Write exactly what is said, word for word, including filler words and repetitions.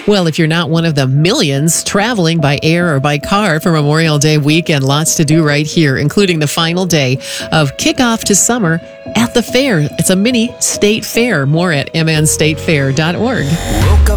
Well, if you're not one of the millions traveling by air or by car for Memorial Day weekend, lots to do right here, including the final day of kickoff to summer at the fair. It's a mini state fair. More at m n state fair dot org.